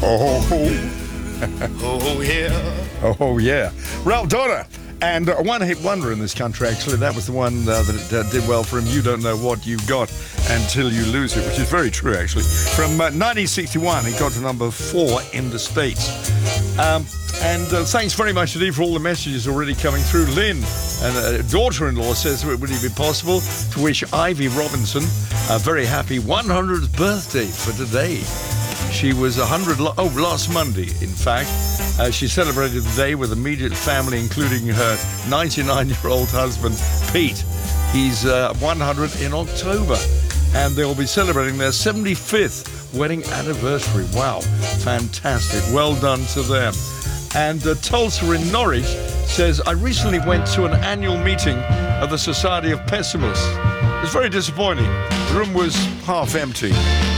Oh, yeah. Oh, yeah. Ralph Donner. And a one-hit wonder in this country, actually. That was the one that did well for him. You don't know what you've got until you lose it, which is very true, actually. From 1961, he got to number 4 in the States. And thanks very much indeed for all the messages already coming through. Lynn, and daughter-in-law, says, would it be possible to wish Ivy Robinson a very happy 100th birthday for today? She was 100 last Monday, in fact. She celebrated the day with immediate family, including her 99-year-old husband, Pete. He's 100 in October, and they'll be celebrating their 75th wedding anniversary. Wow, fantastic. Well done to them. And Tulsa in Norwich says, I recently went to an annual meeting of the Society of Pessimists. It was very disappointing. The room was half empty.